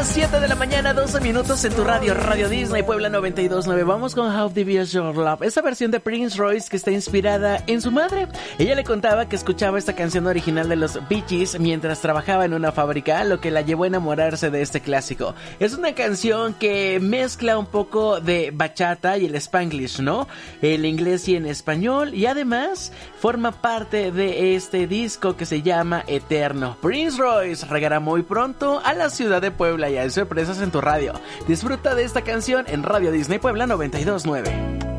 las 7 de la mañana, 12 minutos en tu radio, Radio Disney Puebla 92.9. Vamos con How Deep Is Your Love, esta versión de Prince Royce que está inspirada en su madre. Ella le contaba que escuchaba esta canción original de los Bee Gees mientras trabajaba en una fábrica, lo que la llevó a enamorarse de este clásico. Es una canción que mezcla un poco de bachata y el Spanglish, ¿no? El inglés y en español, y además forma parte de este disco que se llama Eterno. Prince Royce llegará muy pronto a la ciudad de Puebla y hay sorpresas en tu radio. Disfruta de esta canción en Radio Disney Puebla 92.9.